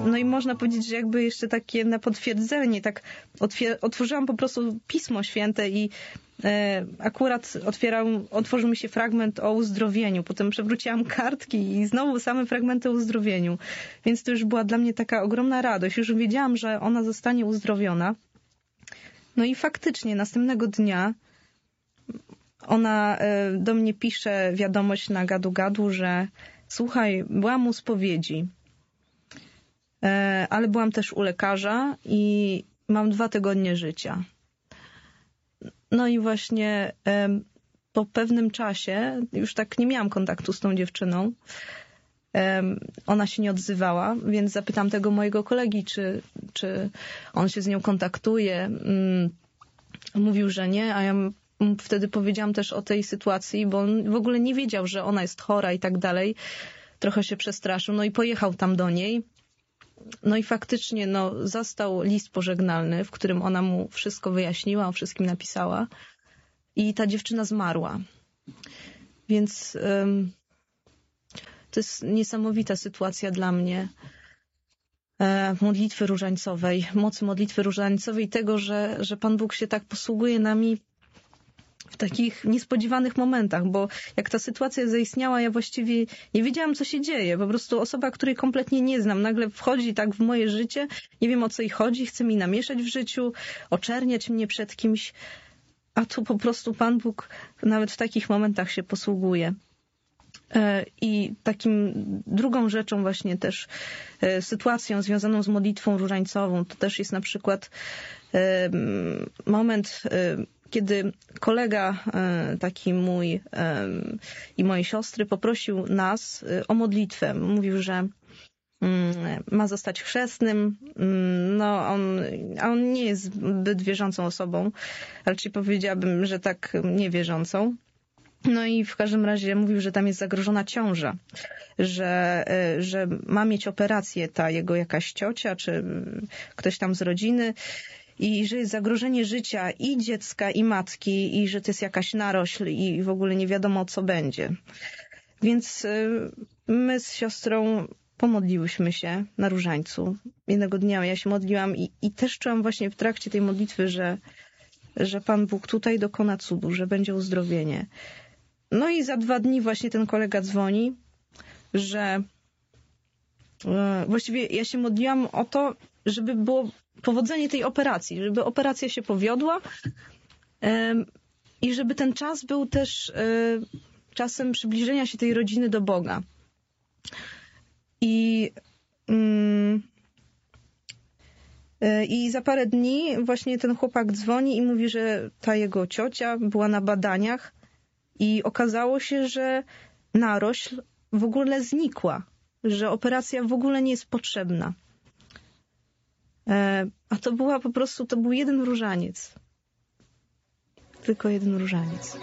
No i można powiedzieć, że jakby jeszcze takie na potwierdzenie, tak otworzyłam po prostu Pismo Święte i akurat otworzył mi się fragment o uzdrowieniu. Potem przewróciłam kartki i znowu same fragmenty o uzdrowieniu. Więc to już była dla mnie taka ogromna radość. Już wiedziałam, że ona zostanie uzdrowiona. No i faktycznie następnego dnia ona do mnie pisze wiadomość na gadu-gadu, że słuchaj, byłam u spowiedzi, ale byłam też u lekarza i mam 2 tygodnie życia. No i właśnie po pewnym czasie, już tak nie miałam kontaktu z tą dziewczyną, ona się nie odzywała, więc zapytam tego mojego kolegi, czy on się z nią kontaktuje. Mówił, że nie, a ja wtedy powiedziałam też o tej sytuacji, bo on w ogóle nie wiedział, że ona jest chora i tak dalej. Trochę się przestraszył, no i pojechał tam do niej. No i faktycznie zastał list pożegnalny, w którym ona mu wszystko wyjaśniła, o wszystkim napisała. I ta dziewczyna zmarła. Więc to jest niesamowita sytuacja dla mnie. Modlitwy różańcowej, mocy modlitwy różańcowej, tego, że Pan Bóg się tak posługuje nami w takich niespodziewanych momentach, bo jak ta sytuacja zaistniała, ja właściwie nie wiedziałam, co się dzieje. Po prostu osoba, której kompletnie nie znam, nagle wchodzi tak w moje życie, nie wiem, o co jej chodzi, chce mi namieszać w życiu, oczerniać mnie przed kimś, a tu po prostu Pan Bóg nawet w takich momentach się posługuje. I takim drugą rzeczą właśnie też sytuacją związaną z modlitwą różańcową to też jest na przykład moment, kiedy kolega taki mój i mojej siostry poprosił nas o modlitwę. Mówił, że ma zostać chrzestnym. On nie jest zbyt wierzącą osobą. Raczej powiedziałabym, że tak niewierzącą. No i w każdym razie mówił, że tam jest zagrożona ciąża, że ma mieć operację ta jego jakaś ciocia, czy ktoś tam z rodziny i że jest zagrożenie życia i dziecka, i matki, i że to jest jakaś narośl i w ogóle nie wiadomo, co będzie. Więc my z siostrą pomodliłyśmy się na różańcu. Jednego dnia ja się modliłam i też czułam właśnie w trakcie tej modlitwy, że Pan Bóg tutaj dokona cudu, że będzie uzdrowienie. No i za 2 dni właśnie ten kolega dzwoni, że właściwie ja się modliłam o to, żeby było powodzenie tej operacji, żeby operacja się powiodła i żeby ten czas był też czasem przybliżenia się tej rodziny do Boga. I za parę dni właśnie ten chłopak dzwoni i mówi, że ta jego ciocia była na badaniach i okazało się, że narośl w ogóle znikła, że operacja w ogóle nie jest potrzebna. A to był jeden różaniec. Tylko jeden różaniec.